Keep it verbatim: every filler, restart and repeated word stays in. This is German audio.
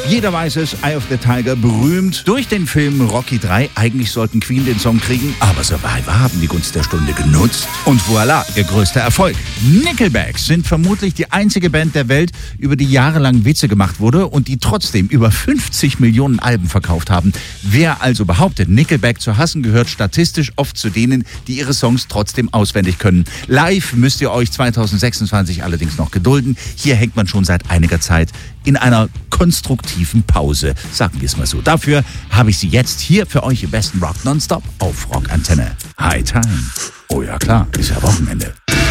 Jeder weiß es, Eye of the Tiger, berühmt durch den Film Rocky drei. Eigentlich sollten Queen den Song kriegen, aber Survivor haben die Gunst der Stunde genutzt. Und voilà, ihr größter Erfolg. Nickelback sind vermutlich die einzige Band der Welt, über die jahrelang Witze gemacht wurde und die trotzdem über fünfzig Millionen Alben verkauft haben. Wer also behauptet, Nickelback zu hassen, gehört statistisch oft zu denen, die ihre Songs trotzdem auswendig können. Live müsst ihr euch zweitausendsechsundzwanzig allerdings noch gedulden. Hier hängt man schon seit einiger Zeit in einer konstruktiven Pause, sagen wir es mal so. Dafür habe ich sie jetzt hier für euch im besten Rock Nonstop auf Rock Antenne. High Time. Oh ja klar, ist ja Wochenende.